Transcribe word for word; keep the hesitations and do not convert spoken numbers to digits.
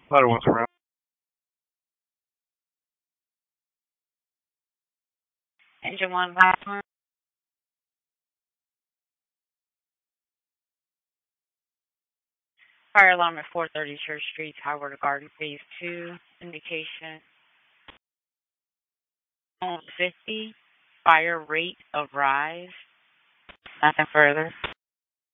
Ladder one's around. Engine one, last one. Fire alarm at four thirty Church Street, Tower Garden, Phase two. Indication fifty. Fire rate of rise. Nothing further.